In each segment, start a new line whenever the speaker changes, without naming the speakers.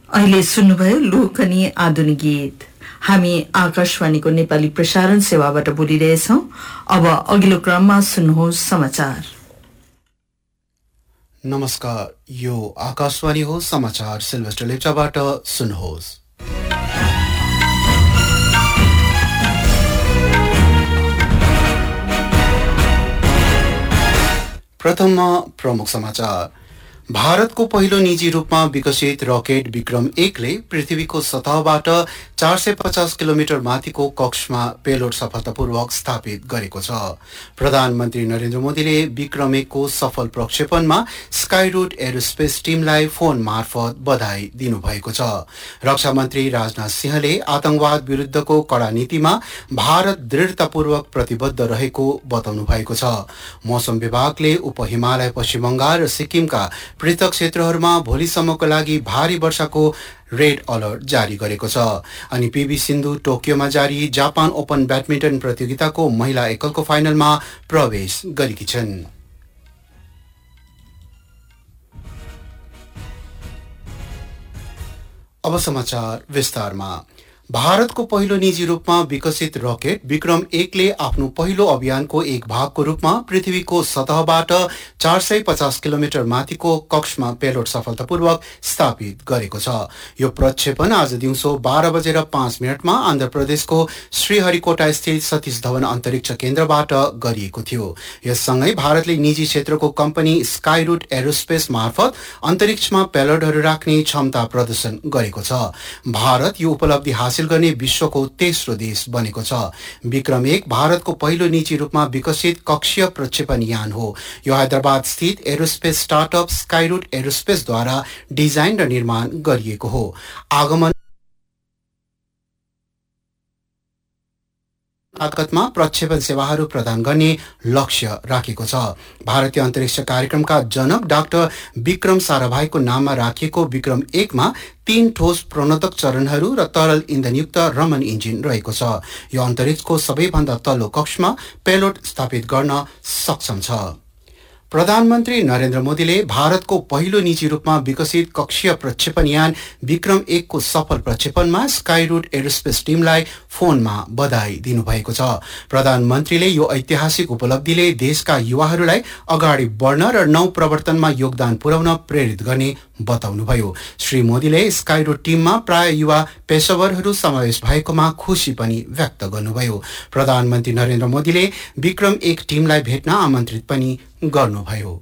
अहिले सुन्नुभयो लोकनी आधुनिक गीत। हामी आकाशवाणीको नेपाली प्रसारण सेवाबाट बोलिरहेछौं। अब अघिल्लो क्रममा सुन्नुहोस् समाचार।
नमस्कार, यो आकाशवाणी हो। समाचार सिल्भेस्टर लेप्चाबाट सुन्नुहोस्। प्रथममा प्रमुख समाचार। भारतको पहिलो निजी रूपमा विकसित रकेट विक्रम 1 ले पृथ्वीको सतहबाट 450 किलोमिटर माथिको कक्षमा पेलोड सफलतापूर्वक स्थापित गरेको छ। प्रधानमन्त्री नरेन्द्र मोदीले विक्रम 1 को सफल प्रक्षेपणमा स्काईरूट एरोस्पेस टिमलाई फोन मार्फत बधाई दिनुभएको छ। रक्षा मन्त्री राजनाथ सिंहले आतंकवाद विरुद्धको कड़ा नीतिमा भारत दृढतापूर्वक प्रतिबद्ध रहेको बताउनु भएको छ। मौसम विभागले उपहिमालय, पश्चिम बंगाल र सिक्किमका पृथक क्षेत्रहरूमा भोलिसम्मको लागि भारी वर्षाको रेड अलर्ट जारी गरेको छ। अनि पीवी सिन्धु टोकियोमा जारी जापान ओपन ब्याडमिन्टन प्रतियोगिताको महिला एकलको फाइनलमा प्रवेश गरेकी छन्। अब समाचार विस्तारमा। भारतको पहिलो निजी रूपमा विकसित रकेट विक्रम 1 ले आफ्नो पहिलो अभियानको एक भागको रूपमा पृथ्वीको सतहबाट 450 किलोमिटर माथिको कक्षमा पेलोड सफलतापूर्वक स्थापित गरेको छ। यो प्रक्षेपण आज दिउँसो 12:05 आन्ध्र प्रदेशको श्रीहरिकोटा स्थित सतीश धवन अन्तरिक्ष केन्द्रबाट गरिएको थियो। यससँगै भारतले निजी क्षेत्रको कम्पनी स्काईरूट एरोस्पेस मार्फत अन्तरिक्षमा पेलोडहरू राख्ने क्षमता प्रदर्शन गरेको छ। भारत यो उपलब्धि हासिल गर्ने विश्वको तेस्रो देश बनेको छ। विक्रम 1 भारतको पहिलो निजी रूपमा विकसित कक्षीय प्रक्षेपण यान हो। यो हैदराबाद स्थित एरोस्पेस स्टार्टअप स्काईरूट एरोस्पेसद्वारा डिजाइन र निर्माण गरिएको हो। आगमन ताकतमा प्रक्षेपण सेवाहरू प्रदान गर्ने लक्ष्य राखेको छ। भारतीय अन्तरिक्ष कार्यक्रमका जनक डाक्टर विक्रम साराभाईको नाममा राखिएको विक्रम 1 मा 3 ठोस प्रणोदक चरणहरू र तरल इन्धनयुक्त रमन इन्जिन रहेको छ। यो अन्तरिक्षको सबैभन्दा तल्लो कक्षमा पेलोड स्थापित गर्न सक्षम छ। प्रधानमन्त्री नरेन्द्र मोदीले भारतको पहिलो निजी रूपमा विकसित कक्षीय प्रक्षेपण यान विक्रम 1 को सफल प्रक्षेपणमा स्काईरूट एरोस्पेस टिमलाई फोनमा बधाई दिनुभएको छ। प्रधानमन्त्रीले यो ऐतिहासिक उपलब्धिले देशका युवाहरूलाई अगाडि बढ्न र नौ प्रवर्तनमा योगदान पुर्याउन प्रेरित गर्ने बताउनुभयो। श्री मोदीले स्काईरूट टिममा प्राय युवा पेशेवरहरू समावेश भएकोमा खुशी पनि व्यक्त गर्नुभयो। प्रधानमन्त्री नरेन्द्र मोदीले विक्रम 1 टिमलाई भेट्न आमन्त्रित पनि गर्नुभयो।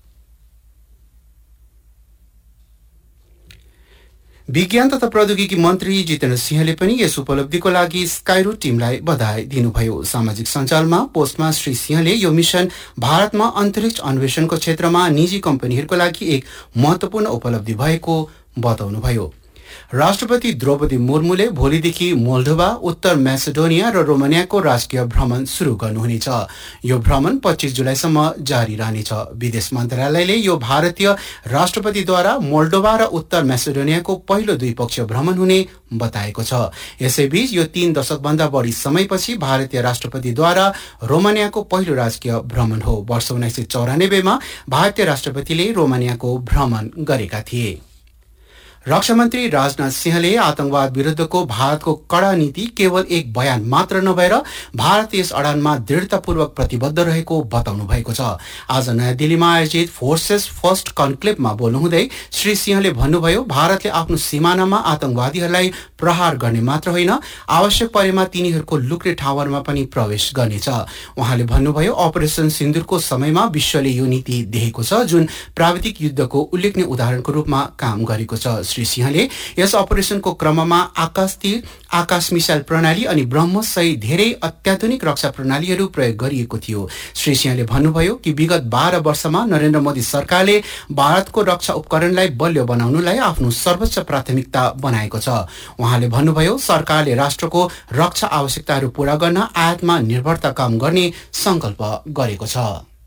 विज्ञान तथा प्रौद्योगिकी मन्त्री जितेन्द्र सिंहले पनि यस उपलब्धिको लागि स्काईरूट टिमलाई बधाई दिनुभयो। सामाजिक सञ्जालमा पोस्टमा श्री सिंहले यो मिशन भारतमा अन्तरिक्ष अन्वेषणको क्षेत्रमा निजी कम्पनीहरूको लागि एक महत्वपूर्ण उपलब्धि भएको बताउनुभयो। राष्ट्रपति द्रौपदी मुर्मुले भोलिदेखि मोल्डोभा, उत्तर म्यासेडोनिया र रोमानियाको राजकीय भ्रमण सुरु गर्नुहुनेछ। यो भ्रमण 25 जुलाईसम्म जारी रहनेछ। विदेश मन्त्रालयले यो भारतीय राष्ट्रपतिद्वारा मोल्डोभा र उत्तर म्यासेडोनियाको पहिलो द्विपक्षीय भ्रमण हुने बताएको छ। यसैबीच यो 3 दशकभन्दा बढी समयपछि भारतीय राष्ट्रपतिद्वारा रोमानियाको पहिलो राजकीय भ्रमण हो। वर्ष 1994 मा भारतीय राष्ट्रपतिले रोमानियाको भ्रमण गरेका थिए। रक्षा मन्त्री राजनाथ सिंहले आतंकवाद विरुद्धको भारतको कड़ा नीति केवल एक बयान मात्र नभएर भारत यस अडानमा दृढतापूर्वक प्रतिबद्ध रहेको बताउनु भएको छ। आज नयाँ दिल्लीमा आयोजित फोर्सेस फर्स्ट कन्क्लेभमा बोल्नुहुँदै श्री सिंहले भन्नुभयो, भारतले आफ्नो सीमानामा आतंकवादीहरूलाई प्रहार गर्ने मात्र होइन, आवश्यक परेमा तिनीहरूको लुक्ने ठाउँहरूमा पनि प्रवेश गर्नेछ। उहाँले भन्नुभयो, अपरेसन सिन्दुरको समयमा विश्वले यो नीति देखेको छ, जुन प्राविधिक युद्धको उल्लेखनीय उदाहरणको रूपमा काम गरेको छ। श्री सिंहले यस अपरेसनको क्रममा आकाश तीर, आकाश मिसाइल प्रणाली अनि ब्रह्मोस सहित धेरै अत्याधुनिक रक्षा प्रणालीहरू प्रयोग गरिएको थियो। श्री सिंहले भन्नुभयो कि विगत 12 वर्षमा नरेन्द्र मोदी सरकारले भारतको रक्षा उपकरणलाई बलियो बनाउनुलाई आफ्नो सर्वोच्च प्राथमिकता बनाएको छ। उहाँले भन्नुभयो, सरकारले राष्ट्रको रक्षा आवश्यकताहरू पूरा गर्न आयातमा निर्भरता कम गर्ने संकल्प गरेको छ।